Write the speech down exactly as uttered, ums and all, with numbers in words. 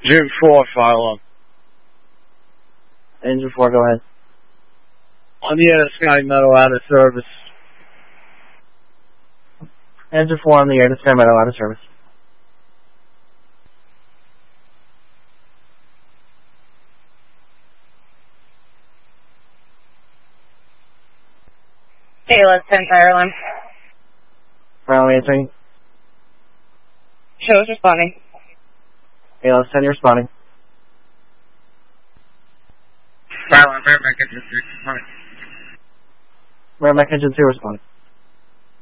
June four, file on. Engine four, go ahead. On the air, Sky Meadow out of service. Engine four on the air, the Sky Meadow out of service. A L S ten, fire alarm. Fire alarm answering. Shows responding. A L S ten, you're responding. Fire alarm, Merrimack engine two, responding. Merrimack engine two, responding.